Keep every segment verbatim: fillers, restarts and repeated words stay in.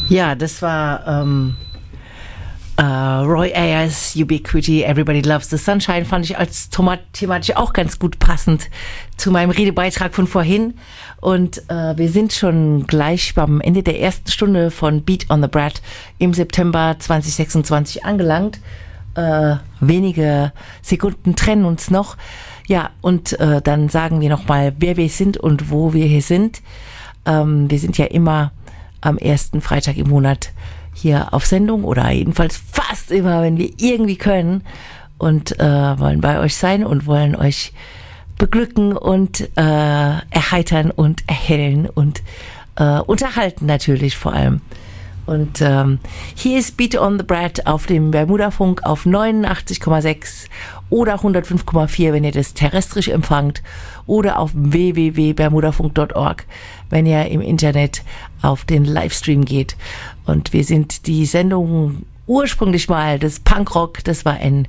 Ja, das war ähm, äh, Roy Ayers, Ubiquity, Everybody Loves the Sunshine, fand ich als thematisch auch ganz gut passend zu meinem Redebeitrag von vorhin. Und äh, wir sind schon gleich beim Ende der ersten Stunde von Beat on the Brat im September zwanzig sechsundzwanzig angelangt. Äh, wenige Sekunden trennen uns noch. Ja, und äh, dann sagen wir nochmal, wer wir sind und wo wir hier sind. Ähm, wir sind ja immer am ersten Freitag im Monat hier auf Sendung oder jedenfalls fast immer, wenn wir irgendwie können, und äh, wollen bei euch sein und wollen euch beglücken und äh, erheitern und erhellen und äh, unterhalten natürlich vor allem. Und ähm, hier ist Beat on the Brat auf dem Bermuda-Funk auf neunundachtzig Komma sechs oder hundertfünf Komma vier, wenn ihr das terrestrisch empfangt, oder auf w w w punkt bermudafunk punkt org, wenn ihr im Internet auf den Livestream geht. Und wir sind die Sendung ursprünglich mal des Punkrock, das war ein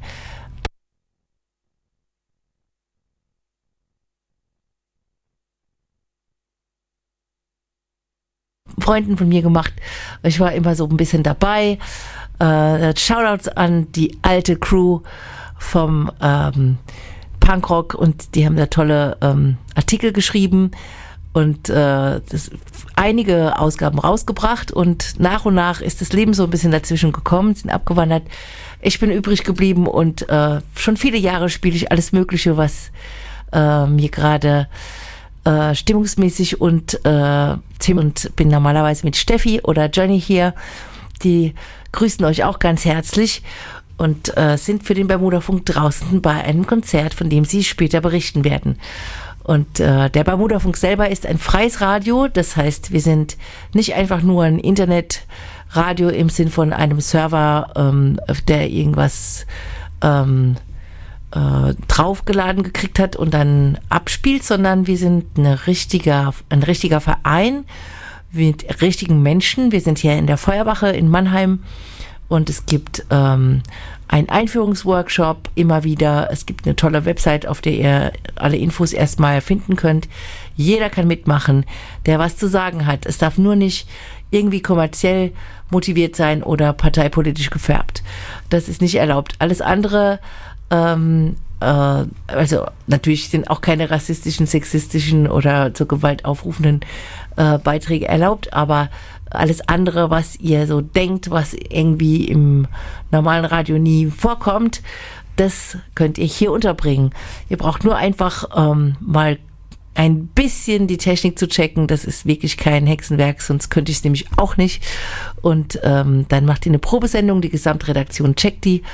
Freunden von mir gemacht. Ich war immer so ein bisschen dabei. Äh, Shoutouts an die alte Crew vom ähm, Punkrock, und die haben da tolle ähm, Artikel geschrieben und äh, das, einige Ausgaben rausgebracht, und nach und nach ist das Leben so ein bisschen dazwischen gekommen, sind abgewandert. Ich bin übrig geblieben und äh, schon viele Jahre spiele ich alles Mögliche, was äh, mir gerade Äh, stimmungsmäßig und äh, und bin normalerweise mit Steffi oder Johnny hier. Die grüßen euch auch ganz herzlich und äh, sind für den Bermuda-Funk draußen bei einem Konzert, von dem sie später berichten werden. Und äh, der Bermuda-Funk selber ist ein freies Radio, das heißt, wir sind nicht einfach nur ein Internetradio im Sinn von einem Server, ähm, der irgendwas ähm, draufgeladen gekriegt hat und dann abspielt, sondern wir sind eine richtiger, ein richtiger Verein mit richtigen Menschen. Wir sind hier in der Feuerwache in Mannheim und es gibt ähm, einen Einführungsworkshop immer wieder. Es gibt eine tolle Website, auf der ihr alle Infos erstmal finden könnt. Jeder kann mitmachen, der was zu sagen hat. Es darf nur nicht irgendwie kommerziell motiviert sein oder parteipolitisch gefärbt. Das ist nicht erlaubt. Alles andere Ähm, äh, also natürlich sind auch keine rassistischen, sexistischen oder zur Gewalt aufrufenden äh, Beiträge erlaubt, aber alles andere, was ihr so denkt, was irgendwie im normalen Radio nie vorkommt, das könnt ihr hier unterbringen. Ihr braucht nur einfach ähm, mal ein bisschen die Technik zu checken. Das ist wirklich kein Hexenwerk, sonst könnte ich es nämlich auch nicht. Und ähm, dann macht ihr eine Probesendung, die Gesamtredaktion checkt die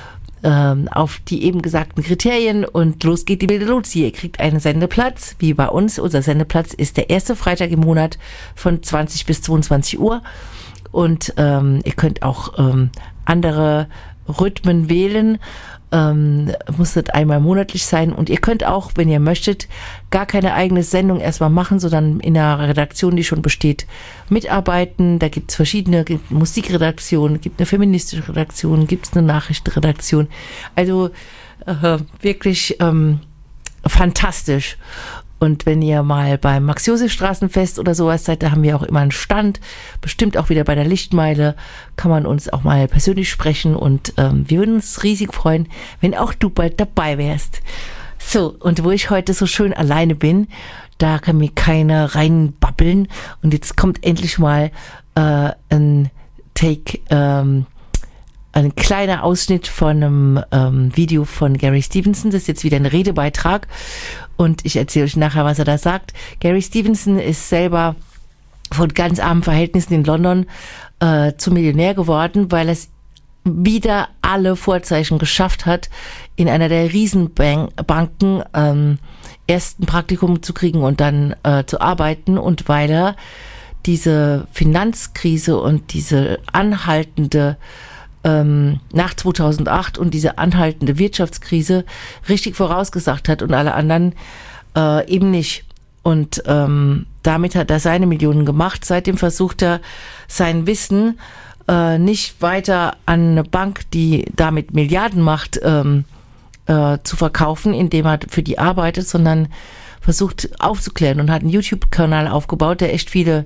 auf die eben gesagten Kriterien, und los geht die wilde Luzi. Ihr kriegt einen Sendeplatz, wie bei uns. Unser Sendeplatz ist der erste Freitag im Monat von zwanzig bis zweiundzwanzig Uhr, und ähm, ihr könnt auch ähm, andere Rhythmen wählen. Ähm, muss nicht einmal monatlich sein, und ihr könnt auch, wenn ihr möchtet, gar keine eigene Sendung erstmal machen, sondern in einer Redaktion, die schon besteht, mitarbeiten. Da gibt es verschiedene, gibt eine Musikredaktion, gibt eine feministische Redaktion, gibt es eine Nachrichtenredaktion. Also äh, wirklich ähm, fantastisch. Und wenn ihr mal beim Max-Josef-Straßenfest oder sowas seid, da haben wir auch immer einen Stand. Bestimmt auch wieder bei der Lichtmeile kann man uns auch mal persönlich sprechen. Und ähm, wir würden uns riesig freuen, wenn auch du bald dabei wärst. So, und wo ich heute so schön alleine bin, da kann mir keiner reinbabbeln. Und jetzt kommt endlich mal äh, ein Take, ähm, ein kleiner Ausschnitt von einem ähm, Video von Gary Stevenson. Das ist jetzt wieder ein Redebeitrag. Und ich erzähle euch nachher, was er da sagt. Gary Stevenson ist selber von ganz armen Verhältnissen in London äh, zum Millionär geworden, weil es wieder alle Vorzeichen geschafft hat, in einer der Riesenbanken ähm, erst ein Praktikum zu kriegen und dann äh, zu arbeiten, und weil er diese Finanzkrise und diese anhaltende ähm, nach zweitausendacht und diese anhaltende Wirtschaftskrise richtig vorausgesagt hat und alle anderen äh, eben nicht. Und ähm, damit hat er seine Millionen gemacht. Seitdem versucht er, sein Wissen äh, nicht weiter an eine Bank, die damit Milliarden macht, ähm, äh, zu verkaufen, indem er für die arbeitet, sondern versucht aufzuklären, und hat einen YouTube-Kanal aufgebaut, der echt viele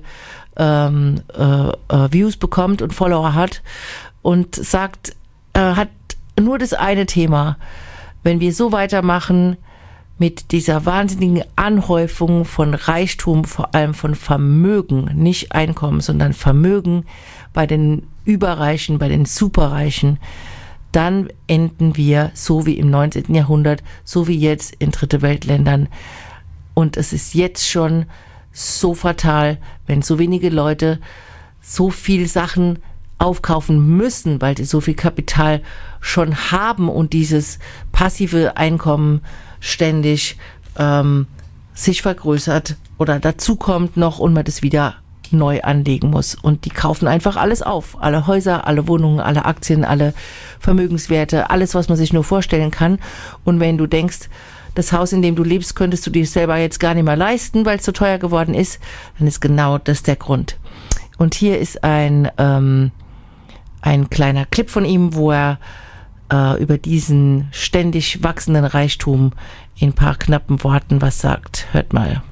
ähm, äh, äh, Views bekommt und Follower hat und sagt, er hat nur das eine Thema: Wenn wir so weitermachen mit dieser wahnsinnigen Anhäufung von Reichtum, vor allem von Vermögen, nicht Einkommen, sondern Vermögen bei den Überreichen, bei den Superreichen, dann enden wir so wie im neunzehnten Jahrhundert, so wie jetzt in Dritte Weltländern. Und es ist jetzt schon so fatal, wenn so wenige Leute so viel Sachen aufkaufen müssen, weil sie so viel Kapital schon haben und dieses passive Einkommen ständig ähm, sich vergrößert oder dazu kommt noch und man das wieder neu anlegen muss. Und die kaufen einfach alles auf. Alle Häuser, alle Wohnungen, alle Aktien, alle Vermögenswerte, alles, was man sich nur vorstellen kann. Und wenn du denkst, das Haus, in dem du lebst, könntest du dir selber jetzt gar nicht mehr leisten, weil es so teuer geworden ist, dann ist genau das der Grund. Und hier ist ein, ähm, ein kleiner Clip von ihm, wo er äh, über diesen ständig wachsenden Reichtum in ein paar knappen Worten was sagt. Hört mal.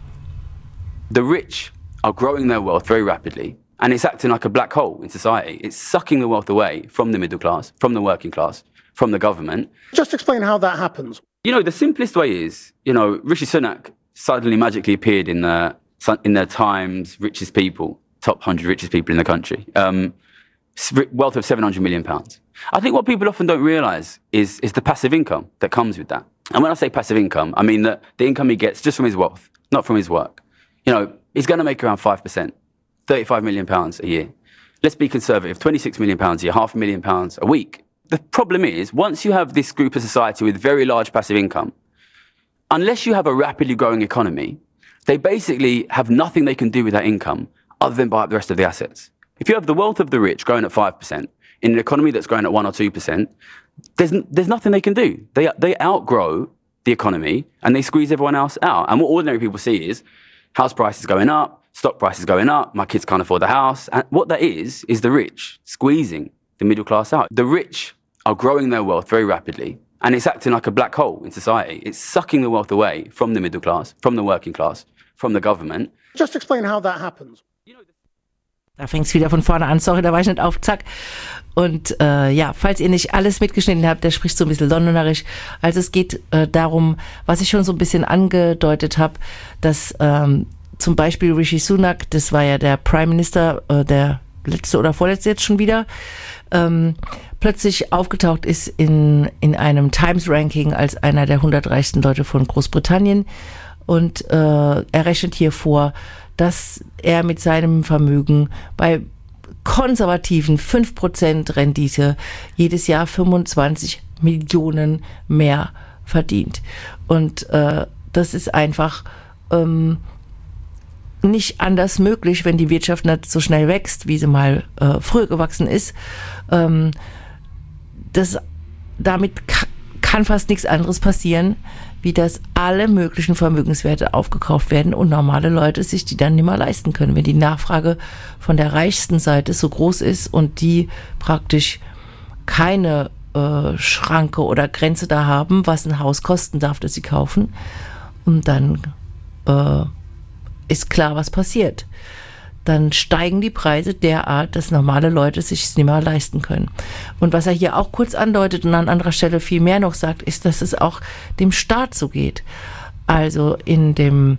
The rich are growing their wealth very rapidly, and it's acting like a black hole in society. It's sucking the wealth away from the middle class, from the working class, from the government. Just explain how that happens. You know, the simplest way is, you know, Rishi Sunak suddenly magically appeared in the in the Times richest people, top one hundred richest people in the country. Um, wealth of seven hundred million pounds. I think what people often don't realise is is the passive income that comes with that. And when I say passive income, I mean that the income he gets just from his wealth, not from his work. You know, he's going to make around five percent, thirty-five million pounds a year. Let's be conservative, twenty-six million pounds a year, half a million pounds a week. The problem is, once you have this group of society with very large passive income, unless you have a rapidly growing economy, they basically have nothing they can do with that income other than buy up the rest of the assets. If you have the wealth of the rich growing at five percent in an economy that's growing at one or two percent, there's, there's nothing they can do. They, they outgrow the economy and they squeeze everyone else out. And what ordinary people see is house prices going up, stock prices going up, my kids can't afford the house. And what that is, is the rich squeezing the middle class out. The rich are growing their wealth very rapidly, and it's acting like a black hole in society. It's sucking the wealth away from the middle class, from the working class, from the government. Just explain how that happens. Da fängt es wieder von vorne an. Sorry, da war ich nicht auf, zack. Und äh, ja, falls ihr nicht alles mitgeschnitten habt, der spricht so ein bisschen londonerisch. Also es geht äh, darum, was ich schon so ein bisschen angedeutet habe, dass ähm, zum Beispiel Rishi Sunak, das war ja der Prime Minister, äh, der letzte oder vorletzte jetzt schon wieder, ähm, plötzlich aufgetaucht ist in, in einem Times-Ranking als einer der hundert reichsten Leute von Großbritannien. Und äh, er rechnet hier vor, dass er mit seinem Vermögen bei konservativen fünf Prozent Rendite jedes Jahr fünfundzwanzig Millionen mehr verdient. Und äh, das ist einfach ähm, nicht anders möglich, wenn die Wirtschaft nicht so schnell wächst, wie sie mal äh, früher gewachsen ist. Ähm, das, damit ka- kann fast nichts anderes passieren, wie dass alle möglichen Vermögenswerte aufgekauft werden und normale Leute sich die dann nicht mehr leisten können. Wenn die Nachfrage von der reichsten Seite so groß ist und die praktisch keine äh, Schranke oder Grenze da haben, was ein Haus kosten darf, das sie kaufen, und dann äh, ist klar, was passiert. Dann steigen die Preise derart, dass normale Leute sich es nicht mehr leisten können. Und was er hier auch kurz andeutet und an anderer Stelle viel mehr noch sagt, ist, dass es auch dem Staat so geht. Also in dem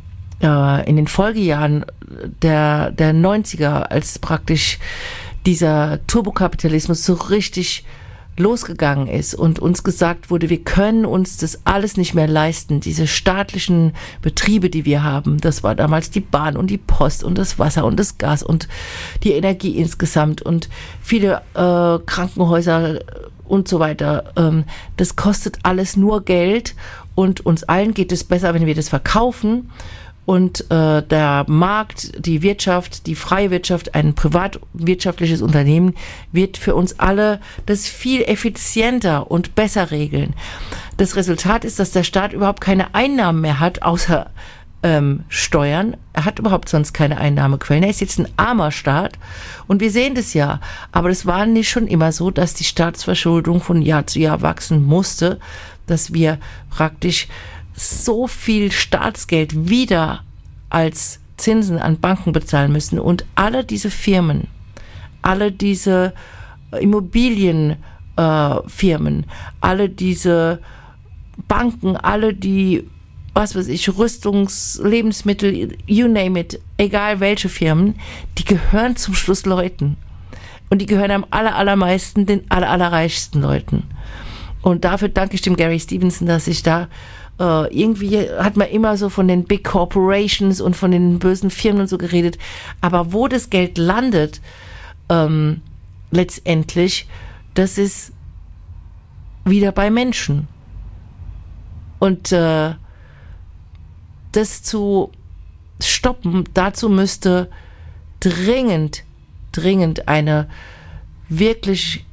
äh, in den Folgejahren der, der neunziger, als praktisch dieser Turbokapitalismus so richtig losgegangen ist und uns gesagt wurde, wir können uns das alles nicht mehr leisten, diese staatlichen Betriebe, die wir haben. Das war damals die Bahn und die Post und das Wasser und das Gas und die Energie insgesamt und viele äh, Krankenhäuser und so weiter. Ähm, das kostet alles nur Geld und uns allen geht es besser, wenn wir das verkaufen. Und äh, der Markt, die Wirtschaft, die freie Wirtschaft, ein privatwirtschaftliches Unternehmen wird für uns alle das viel effizienter und besser regeln. Das Resultat ist, dass der Staat überhaupt keine Einnahmen mehr hat, außer ähm, Steuern. Er hat überhaupt sonst keine Einnahmequellen. Er ist jetzt ein armer Staat und wir sehen das ja. Aber das war nicht schon immer so, dass die Staatsverschuldung von Jahr zu Jahr wachsen musste, dass wir praktisch so viel Staatsgeld wieder als Zinsen an Banken bezahlen müssen und alle diese Firmen, alle diese Immobilienfirmen, äh, alle diese Banken, alle die, was weiß ich, Rüstungs-, Lebensmittel, you name it, egal welche Firmen, die gehören zum Schluss Leuten. Und die gehören am aller, allermeisten den aller, allerreichsten Leuten. Und dafür danke ich dem Gary Stevenson, dass ich da äh, irgendwie, hat man immer so von den Big Corporations und von den bösen Firmen und so geredet. Aber wo das Geld landet, ähm, letztendlich, das ist wieder bei Menschen. Und äh, das zu stoppen, dazu müsste dringend, dringend eine wirklich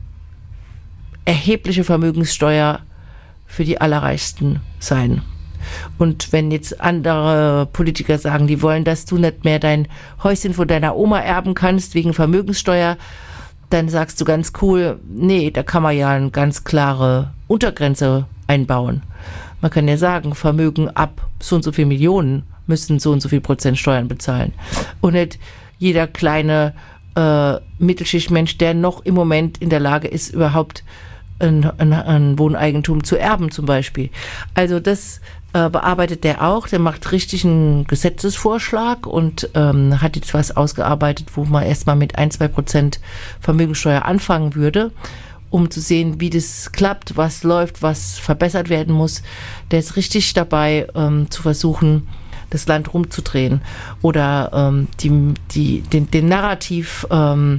erhebliche Vermögenssteuer für die Allerreichsten sein. Und wenn jetzt andere Politiker sagen, die wollen, dass du nicht mehr dein Häuschen von deiner Oma erben kannst wegen Vermögenssteuer, dann sagst du ganz cool, nee, da kann man ja eine ganz klare Untergrenze einbauen. Man kann ja sagen, Vermögen ab so und so viel Millionen müssen so und so viel Prozent Steuern bezahlen. Und nicht jeder kleine äh, Mittelschichtmensch, der noch im Moment in der Lage ist, überhaupt ein, ein, ein Wohneigentum zu erben zum Beispiel. Also das äh, bearbeitet der auch. Der macht richtig einen Gesetzesvorschlag und ähm, hat jetzt was ausgearbeitet, wo man erstmal mit ein, zwei Prozent Vermögenssteuer anfangen würde, um zu sehen, wie das klappt, was läuft, was verbessert werden muss. Der ist richtig dabei, ähm, zu versuchen, das Land rumzudrehen oder ähm, die, die, den, den Narrativ ähm,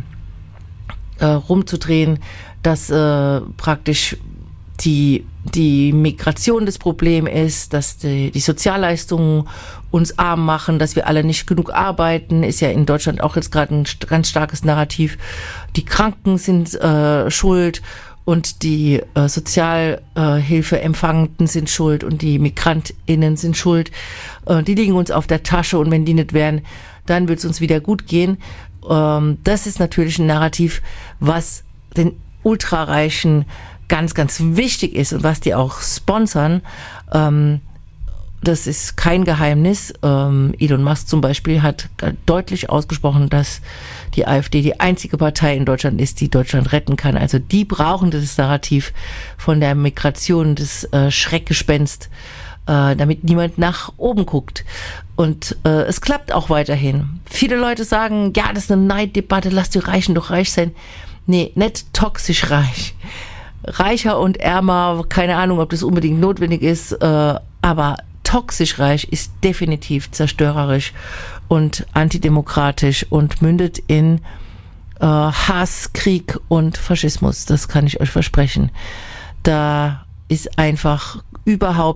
äh, rumzudrehen, dass äh, praktisch die, die Migration das Problem ist, dass die, die Sozialleistungen uns arm machen, dass wir alle nicht genug arbeiten, ist ja in Deutschland auch jetzt gerade ein ganz starkes Narrativ. Die Kranken sind äh, schuld und die äh, Sozialhilfeempfangenden äh, sind schuld und die MigrantInnen sind schuld. Äh, die liegen uns auf der Tasche und wenn die nicht wären, dann wird es uns wieder gut gehen. Ähm, das ist natürlich ein Narrativ, was den Ultrareichen ganz, ganz wichtig ist und was die auch sponsern. Ähm, das ist kein Geheimnis. Ähm, Elon Musk zum Beispiel hat deutlich ausgesprochen, dass die AfD die einzige Partei in Deutschland ist, die Deutschland retten kann. Also die brauchen das Narrativ von der Migration, das äh, Schreckgespenst, äh, damit niemand nach oben guckt. Und äh, es klappt auch weiterhin. Viele Leute sagen, ja, das ist eine Neiddebatte, lass die Reichen doch reich sein. Nee, nicht toxisch reich. Reicher und ärmer, keine Ahnung, ob das unbedingt notwendig ist, äh, aber toxisch reich ist definitiv zerstörerisch und antidemokratisch und mündet in äh, Hass, Krieg und Faschismus. Das kann ich euch versprechen. Da ist einfach überhaupt